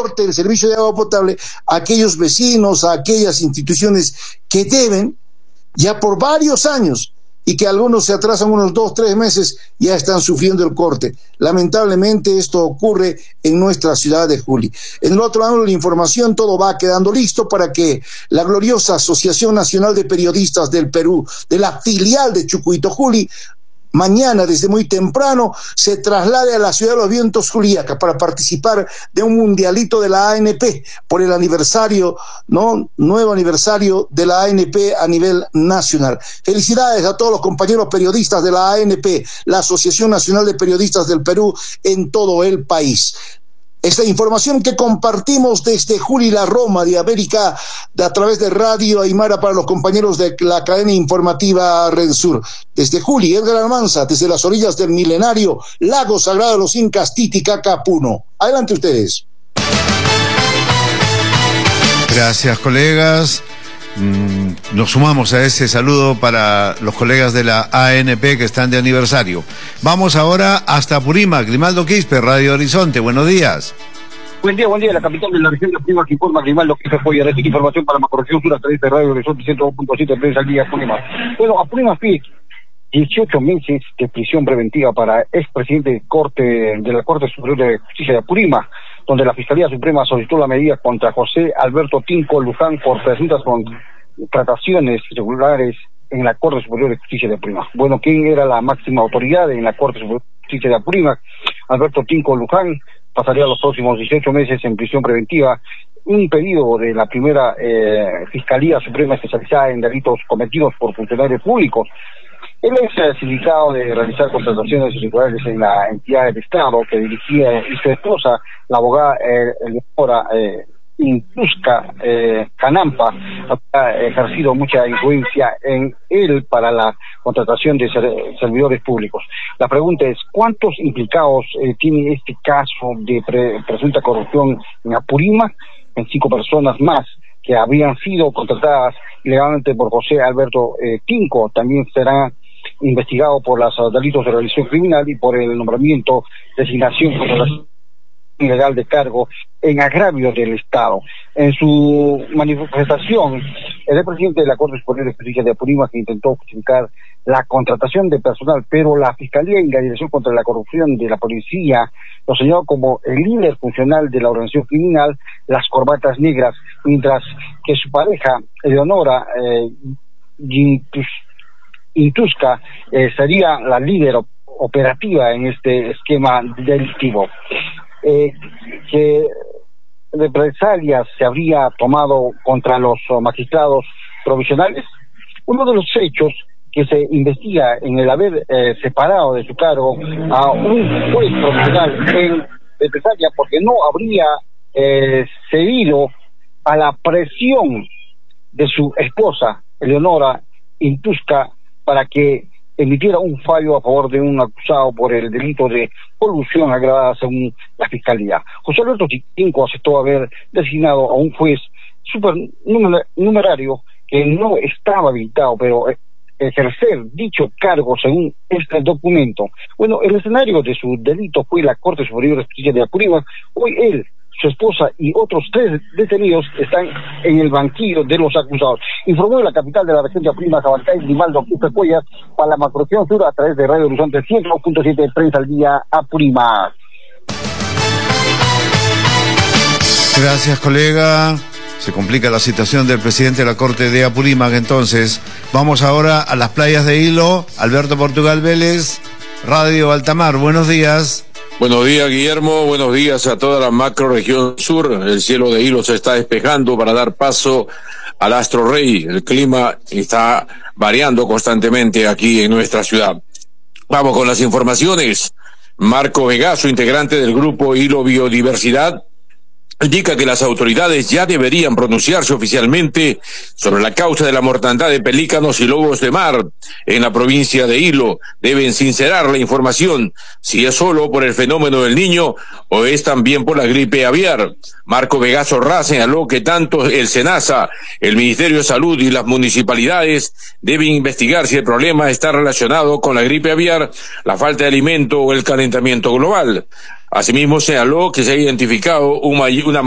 corte el servicio de agua potable a aquellos vecinos, a aquellas instituciones que deben ya por varios años, y que algunos se atrasan unos 2, 3 meses, ya están sufriendo el corte. Lamentablemente esto ocurre en nuestra ciudad de Juli. En el otro lado de la información, todo va quedando listo para que la gloriosa Asociación Nacional de Periodistas del Perú, de la filial de Chucuito Juli, mañana desde muy temprano se traslade a la ciudad de los vientos Juliaca para participar de un mundialito de la ANP por el aniversario, nuevo aniversario de la ANP a nivel nacional. Felicidades a todos los compañeros periodistas de la ANP, la Asociación Nacional de Periodistas del Perú, en todo el país. Esta información que compartimos desde Juli, la Roma de América, a través de Radio Aymara para los compañeros de la cadena informativa Red Sur. Desde Juli, Edgar Almanza, desde las orillas del milenario Lago Sagrado de los Incas, Titicaca, Puno. Adelante ustedes. Gracias, colegas. Nos sumamos a ese saludo para los colegas de la ANP que están de aniversario. Vamos ahora hasta Apurímac. Grimaldo Quispe, Radio Horizonte, buenos días. Buen día, la capital de la región de Apurímac, que informa Grimaldo Quispe Joya, recibir información para Macroregión Sur a través de Radio Horizonte 102.7 Prensa al Día Apurímac. Bueno, Apurímac pide 18 meses de prisión preventiva para expresidente de la Corte Superior de Justicia de Apurímac, donde la Fiscalía Suprema solicitó la medida contra José Alberto Tinco Luján por presuntas contrataciones irregulares en la Corte Superior de Justicia de Apurímac. Bueno, ¿quién era la máxima autoridad en la Corte Superior de Justicia de Apurímac? Alberto Tinco Luján pasaría los próximos 18 meses en prisión preventiva, un pedido de la primera Fiscalía Suprema especializada en delitos cometidos por funcionarios públicos. Él es sindicado de realizar contrataciones irregulares en la entidad del Estado que dirigía, y su esposa, la abogada Eleonora Intuzca Canampa, ha ejercido mucha influencia en él para la contratación de servidores públicos. La pregunta es, ¿cuántos implicados tiene este caso de presunta corrupción en Apurímac? En 5 personas más que habrían sido contratadas ilegalmente por José Alberto Tinco, también serán investigado por los delitos de organización criminal y por el nombramiento, designación, contratación ilegal de cargo en agravio del Estado. En su manifestación, el presidente de la Corte Superior de Justicia de Apurímac intentó justificar la contratación de personal, pero la Fiscalía y la Dirección contra la Corrupción de la Policía lo señaló como el líder funcional de la organización criminal, las corbatas negras, mientras que su pareja, Eleonora Intuzca, sería la líder operativa en este esquema delictivo. Que represalias se habría tomado contra los magistrados provisionales. Uno de los hechos que se investiga en el haber separado de su cargo a un juez provisional en represalia porque no habría cedido a la presión de su esposa, Eleonora Intuzca, para que emitiera un fallo a favor de un acusado por el delito de colusión agravada según la Fiscalía. José Alberto Tinco aceptó haber designado a un juez supernumerario que no estaba habilitado, pero ejercer dicho cargo según este documento. Bueno, el escenario de su delito fue la Corte Superior de Justicia de Apurímac. Hoy él, su esposa y otros 3 detenidos están en el banquillo de los acusados. Informó de la capital de la región de Apurímac, Abancay, Grimaldo Quispe Cuellar, para la Macroregión Sur a través de Radio Horizonte 102.7 Prensa al Día Apurímac. Gracias, colega. Se complica la situación del presidente de la Corte de Apurímac. Entonces, vamos ahora a las playas de Hilo. Alberto Portugal Vélez, Radio Altamar. Buenos días. Buenos días, Guillermo. Buenos días a toda la macroregión sur. El cielo de Hilo se está despejando para dar paso al astro rey. El clima está variando constantemente aquí en nuestra ciudad. Vamos con las informaciones. Marco Vegaso, integrante del grupo Hilo Biodiversidad, indica que las autoridades ya deberían pronunciarse oficialmente sobre la causa de la mortandad de pelícanos y lobos de mar en la provincia de Hilo. Deben sincerar la información si es solo por el fenómeno del Niño o es también por la gripe aviar. Marco Vegaso señaló que tanto el SENASA, el Ministerio de Salud y las municipalidades deben investigar si el problema está relacionado con la gripe aviar, la falta de alimento o el calentamiento global. Asimismo, señaló que se ha identificado una